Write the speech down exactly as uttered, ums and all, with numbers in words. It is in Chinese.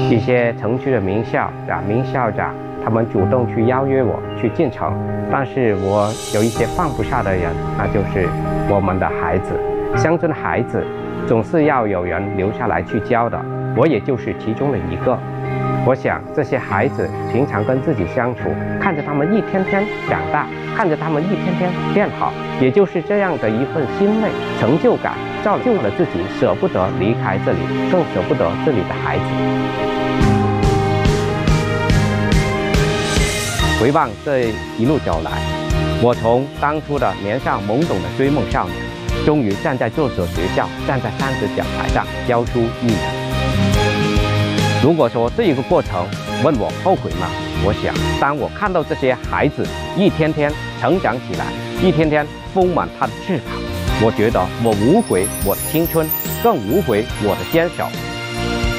一些城区的名校啊、名校长，他们主动去邀约我去进城，但是我有一些放不下的人，那就是我们的孩子。乡村的孩子总是要有人留下来去教的，我也就是其中的一个。我想这些孩子平常跟自己相处，看着他们一天天长大，看着他们一天天变好，也就是这样的一份欣慰、成就感，造就了自己舍不得离开这里，更舍不得这里的孩子。回望这一路走来，我从当初的年少懵懂的追梦少年，终于站在这所学校，站在三十讲台上教书育人。如果说这一个过程问我后悔吗？我想，当我看到这些孩子一天天成长起来，一天天丰满他的翅膀，我觉得我无悔我的青春，更无悔我的坚守。